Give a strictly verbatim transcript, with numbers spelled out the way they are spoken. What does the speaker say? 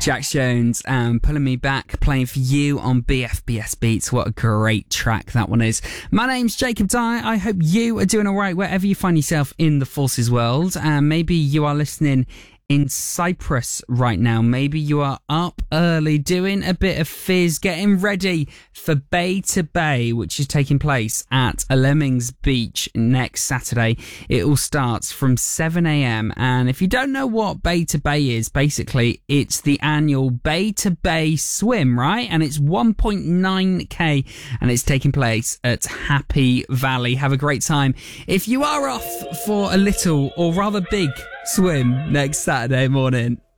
Jax Jones and Pulling Me Back, playing for you on B F B S Beats. What a great track that one is. My name's Jacob Dyer. I hope you are doing all right wherever you find yourself in the Forces world. And maybe you are listening in Cyprus right now. Maybe you are up early doing a bit of fizz, getting ready for Bay to Bay, which is taking place at Lemmings Beach next Saturday. It all starts from seven a.m. and if you don't know what Bay to Bay is, basically it's the annual Bay to Bay swim, right? And it's one point nine k and it's taking place at Happy Valley. Have a great time. If you are off for a little or rather big swim next Saturday morning,